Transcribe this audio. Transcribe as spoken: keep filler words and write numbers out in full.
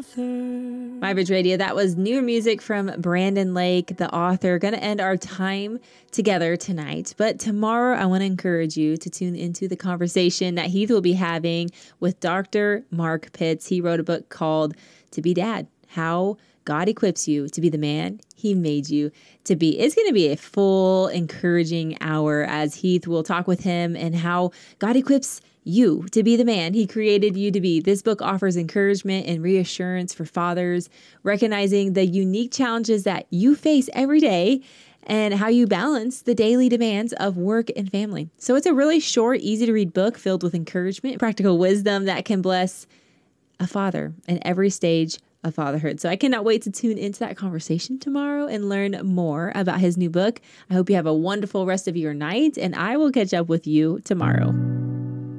MyBridge Radio, that was new music from Brandon Lake, the author. Going to end our time together tonight. But tomorrow, I want to encourage you to tune into the conversation that Heath will be having with Doctor Mark Pitts. He wrote a book called To Be Dad, How God Equips You to Be the Man He Made You to Be. It's going to be a full, encouraging hour as Heath will talk with him and how God equips you to be the man He created you to be. This book offers encouragement and reassurance for fathers, recognizing the unique challenges that you face every day and how you balance the daily demands of work and family. So it's a really short, easy to read book filled with encouragement, practical wisdom that can bless a father in every stage of fatherhood. So I cannot wait to tune into that conversation tomorrow and learn more about his new book. I hope you have a wonderful rest of your night, and I will catch up with you tomorrow.